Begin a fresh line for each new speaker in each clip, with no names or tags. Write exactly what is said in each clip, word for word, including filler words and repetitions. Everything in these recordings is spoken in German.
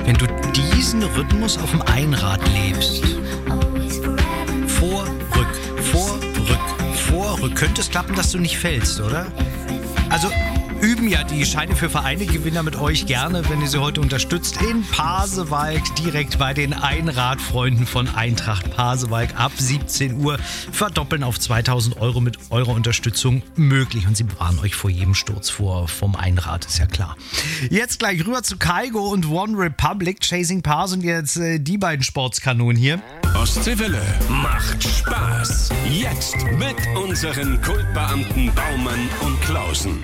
Wenn du diesen Rhythmus auf dem Einrad lebst. Vor, rück, vor, rück, vor, rück. Könnte es klappen, dass du nicht fällst, oder? Also üben ja die Scheine für Vereine-Gewinner mit euch gerne, wenn ihr sie heute unterstützt, in Pasewalk, direkt bei den Einradfreunden von Eintracht Pasewalk ab siebzehn Uhr. Verdoppeln auf zweitausend Euro mit eurer Unterstützung möglich. Und sie bewahren euch vor jedem Sturz vor vom Einrad, ist ja klar. Jetzt gleich rüber zu Kygo und One Republic. Chasing Pars und jetzt äh, die beiden Sportskanonen hier.
Ostseewelle macht Spaß. Jetzt mit unseren Kultbeamten Baumann und Klausen.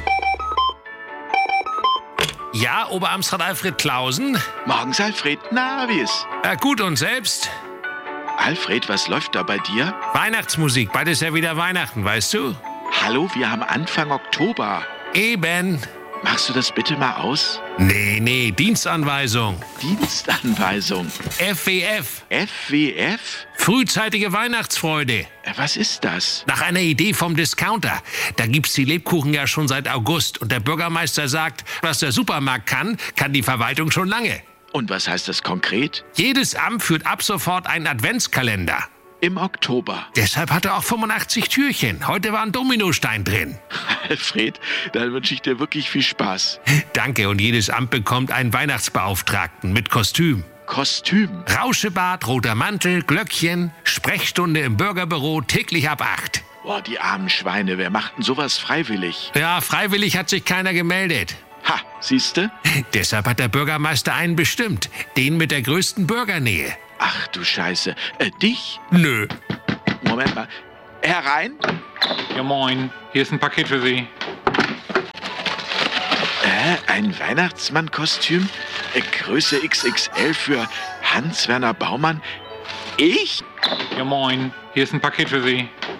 Ja, Oberamtsrat Alfred Klausen.
Morgens, Alfred. Na, wie ist?
Äh, gut, und selbst?
Alfred, was läuft da bei dir?
Weihnachtsmusik, bald ist ja wieder Weihnachten, weißt du?
Hallo, wir haben Anfang Oktober.
Eben.
Machst du das bitte mal aus?
Nee, nee, Dienstanweisung.
Dienstanweisung.
F W F.
F W F?
Frühzeitige Weihnachtsfreude.
Äh, Was ist das?
Nach einer Idee vom Discounter. Da gibt's die Lebkuchen ja schon seit August. Und der Bürgermeister sagt, was der Supermarkt kann, kann die Verwaltung schon lange.
Und was heißt das konkret?
Jedes Amt führt ab sofort einen Adventskalender.
Im Oktober.
Deshalb hat er auch fünfundachtzig Türchen. Heute war ein Dominostein drin.
Alfred, dann wünsche ich dir wirklich viel Spaß.
Danke, und jedes Amt bekommt einen Weihnachtsbeauftragten mit Kostüm.
Kostüm.
Rauschebart, roter Mantel, Glöckchen, Sprechstunde im Bürgerbüro, täglich ab acht.
Boah, die armen Schweine, wer macht denn sowas freiwillig?
Ja, freiwillig hat sich keiner gemeldet.
Ha, siehste?
Deshalb hat der Bürgermeister einen bestimmt. Den mit der größten Bürgernähe.
Ach du Scheiße. Äh, dich?
Nö.
Moment mal. Herein?
Ja moin, hier ist ein Paket für Sie.
Äh, ein Weihnachtsmann-Kostüm? Äh, Größe X X L für Hans-Werner Baumann? Ich?
Ja moin, hier ist ein Paket für Sie.